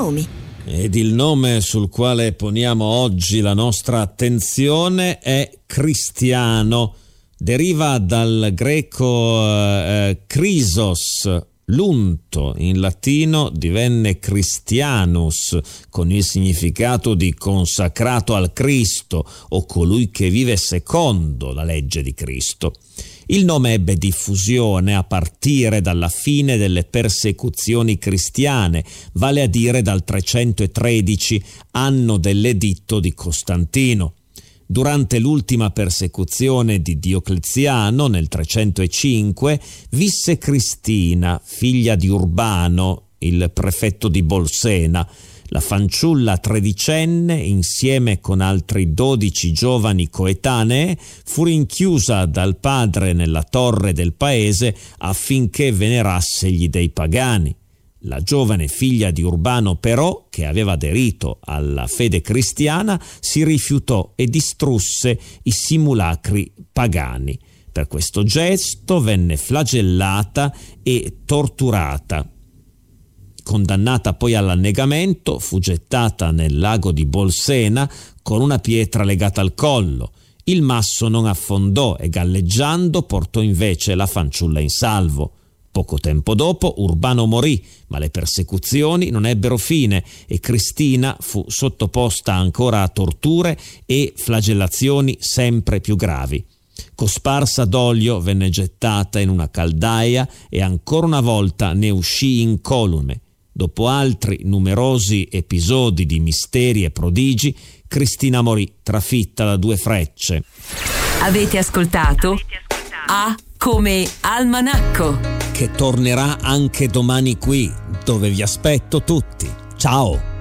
nomi. Ed il nome sul quale poniamo oggi la nostra attenzione è Cristiano. Deriva dal greco Chrysos, l'unto, in latino divenne Christianus, con il significato di consacrato al Cristo o colui che vive secondo la legge di Cristo. Il nome ebbe diffusione a partire dalla fine delle persecuzioni cristiane, vale a dire dal 313, anno dell'editto di Costantino. Durante l'ultima persecuzione di Diocleziano, nel 305, visse Cristina, figlia di Urbano, il prefetto di Bolsena. La fanciulla tredicenne, insieme con altri 12 giovani coetanee, fu rinchiusa dal padre nella torre del paese affinché venerasse gli dei pagani. La giovane figlia di Urbano però, che aveva aderito alla fede cristiana, si rifiutò e distrusse i simulacri pagani. Per questo gesto venne flagellata e torturata. Condannata poi all'annegamento, fu gettata nel lago di Bolsena con una pietra legata al collo. Il masso non affondò e galleggiando portò invece la fanciulla in salvo. Poco tempo dopo Urbano morì, ma le persecuzioni non ebbero fine e Cristina fu sottoposta ancora a torture e flagellazioni sempre più gravi. Cosparsa d'olio venne gettata in una caldaia e ancora una volta ne uscì incolume. Dopo altri numerosi episodi di misteri e prodigi, Cristina morì trafitta da 2 frecce. Avete ascoltato? A come Almanacco, che tornerà anche domani qui, dove vi aspetto tutti. Ciao!